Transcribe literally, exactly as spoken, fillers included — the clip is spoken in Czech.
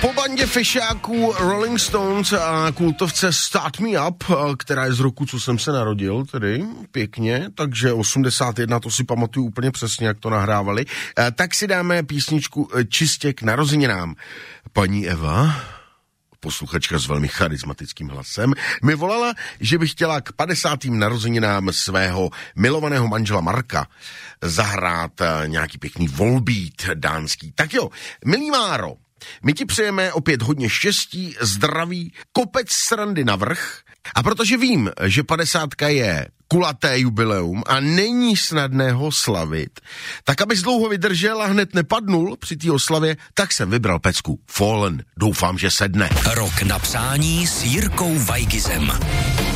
Po bandě fešáků Rolling Stones a kultovce Start Me Up, která je z roku, co jsem se narodil, tedy pěkně, takže osmdesát jedna, to si pamatuju úplně přesně, jak to nahrávali, tak si dáme písničku čistě k narozeninám. Paní Eva, posluchačka s velmi charismatickým hlasem, mi volala, že by chtěla k padesátým narozeninám svého milovaného manžela Marka zahrát nějaký pěkný volbeat dánský. Tak jo, milý Máro, my ti přejeme opět hodně štěstí, zdraví, kopec srandy navrch, a protože vím, že padesátka je kulaté jubileum a není snadné ho slavit, tak abys dlouho vydržel a hned nepadnul při té oslavě, tak jsem vybral pecku Fallen. Doufám, že sedne. Rok na přání s Jirkou Weigizem.